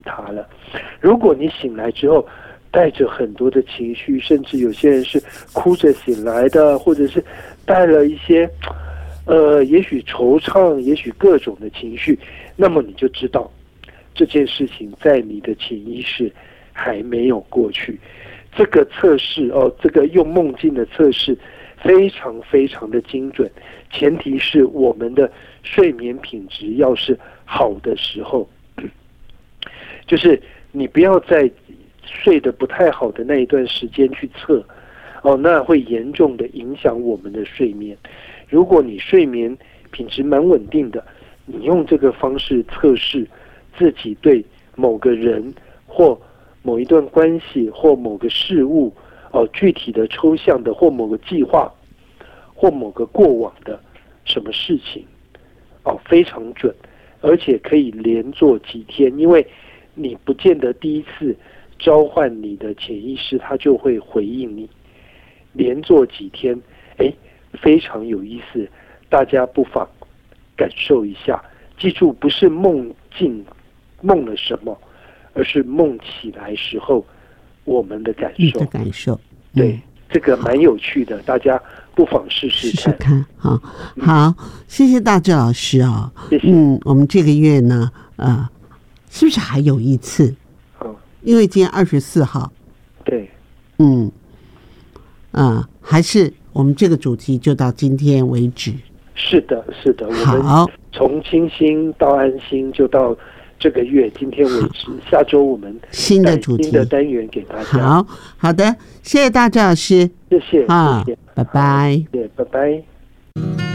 它了。如果你醒来之后带着很多的情绪，甚至有些人是哭着醒来的，或者是带了一些也许惆怅，也许各种的情绪，那么你就知道这件事情在你的潜意识还没有过去。这个测试这个用梦境的测试非常非常的精准，前提是我们的睡眠品质要是好的时候，就是你不要在睡得不太好的那一段时间去测，那会严重的影响我们的睡眠。如果你睡眠品质蛮稳定的，你用这个方式测试自己对某个人或某一段关系或某个事物具体的抽象的或某个计划或某个过往的什么事情非常准，而且可以连做几天，因为你不见得第一次召唤你的潜意识它就会回应你，连做几天非常有意思，大家不妨感受一下。记住，不是梦境梦了什么，而是梦起来时候我们的感受。 你的感受， 对，这个蛮有趣的，大家不妨试试看。 好，谢谢大志老师啊。 谢谢。 我们这个月呢，是不是还有一次？因为今天24号。 对。 还是我们这个主题就到今天为止。 是的，是的，我们从清新到安心就到这个月今天为止，下周我们新的主题、 新的单元给大家。 好的，谢谢大志老师， 谢谢，谢谢， 拜拜， 拜拜。